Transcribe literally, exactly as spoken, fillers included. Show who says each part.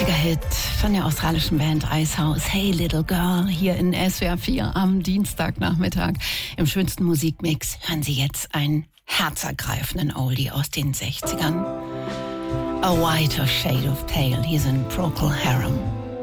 Speaker 1: Mega-Hit von der australischen Band Icehouse, Hey Little Girl, hier in S W R vier am Dienstagnachmittag. Im schönsten Musikmix hören Sie jetzt einen herzergreifenden Oldie aus den sechzigern. A Whiter Shade of Pale, hier sind Procol Harum.